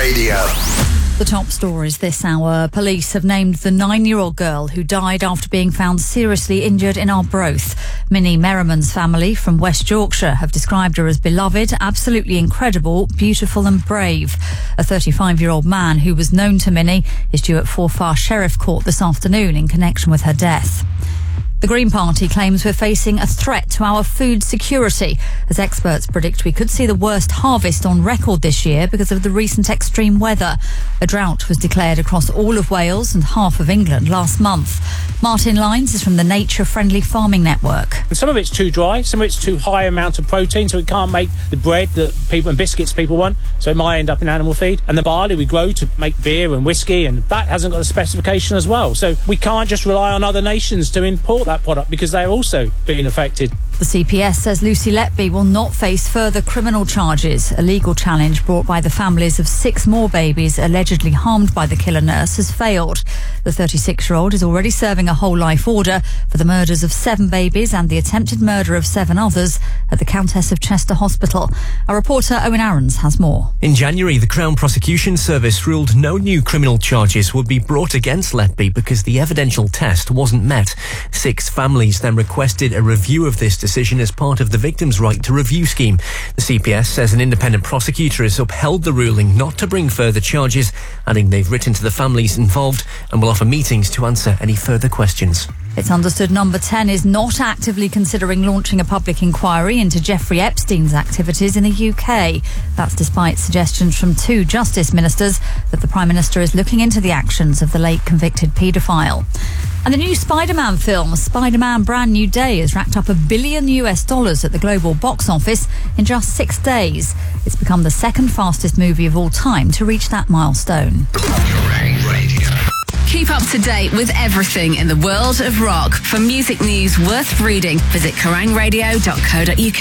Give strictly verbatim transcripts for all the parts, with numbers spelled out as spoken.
Radio. The top stories this hour. Police have named the nine-year-old girl who died after being found seriously injured in Arbroath. Minnie Merriman's family from West Yorkshire have described her as beloved, absolutely incredible, beautiful and brave. A thirty-five-year-old man who was known to Minnie is due at Forfar Sheriff Court this afternoon in connection with her death. The Green Party claims we're facing a threat to our food security, as experts predict we could see the worst harvest on record this year because of the recent extreme weather. A drought was declared across all of Wales and half of England last month. Martin Lines is from the Nature Friendly Farming Network. Some of it's too dry, some of it's too high amount of protein, so it can't make the bread that people and biscuits people want, so it might end up in animal feed. And the barley we grow to make beer and whiskey, and that hasn't got the specification as well. So we can't just rely on other nations to import that product because they're also being affected. The C P S says Lucy Letby will not face further criminal charges. A legal challenge brought by the families of six more babies allegedly harmed by the killer nurse has failed. The thirty-six-year-old is already serving a whole life order for the murders of seven babies and the attempted murder of seven others at the Countess of Chester Hospital. Our reporter Owen Aarons has more. In January, the Crown Prosecution Service ruled no new criminal charges would be brought against Letby because the evidential test wasn't met. Six families then requested a review of this decision as part of the Victims' Right to Review scheme. The C P S says an independent prosecutor has upheld the ruling not to bring further charges, adding they've written to the families involved and will offer meetings to answer any further questions. It's understood Number ten is not actively considering launching a public inquiry into Jeffrey Epstein's activities in the U K. That's despite suggestions from two Justice Ministers that the Prime Minister is looking into the actions of the late convicted paedophile. And the new Spider-Man film, Spider-Man Brand New Day, has racked up a billion U S dollars at the global box office in just six days. It's become the second fastest movie of all time to reach that milestone. Kerrang Radio. Keep up to date with everything in the world of rock. For music news worth reading, visit kerrang radio dot co dot uk.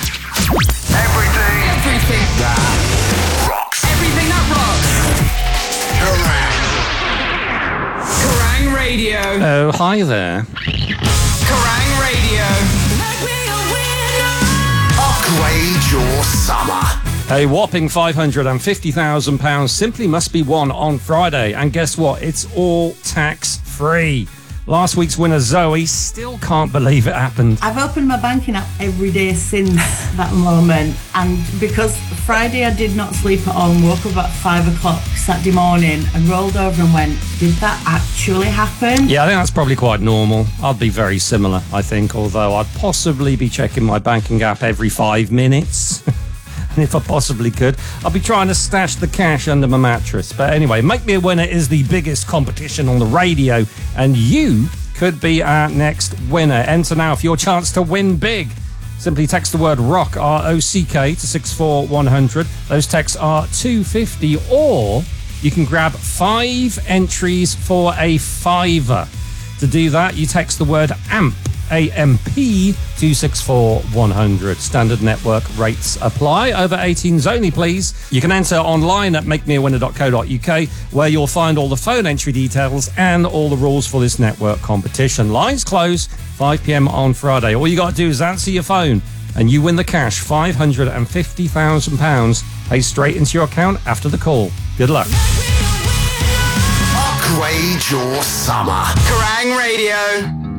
Everything. Everything. That rocks. Everything that rocks. Kerrang. Kerrang Radio. Oh, hi there. Kerrang Radio. Upgrade your summer. A whopping five hundred fifty thousand pounds simply must be won on Friday. And guess what? It's all tax-free. Last week's winner, Zoe, still can't believe it happened. I've opened my banking app every day since that moment. And because Friday I did not sleep at all and woke up at five o'clock Saturday morning and rolled over and went, did that actually happen? Yeah, I think that's probably quite normal. I'd be very similar, I think, although I'd possibly be checking my banking app every five minutes. And if I possibly could, I'll be trying to stash the cash under my mattress. But anyway, Make Me a Winner is the biggest competition on the radio, and you could be our next winner. Enter now for your chance to win big. Simply text the word ROCK, R O C K, to six four one hundred. Those texts are two fifty, or you can grab five entries for a fiver. To do that, you text the word AMP, A M P, to six four one hundred. Standard network rates apply. Over eighteens only, please. You can enter online at make me a winner dot co dot uk, where you'll find all the phone entry details and all the rules for this network competition. Lines close five p.m. on Friday. All you got to do is answer your phone and you win the cash, five hundred fifty thousand pounds, paid straight into your account after the call. Good luck. Upgrade your summer. Kerrang Radio.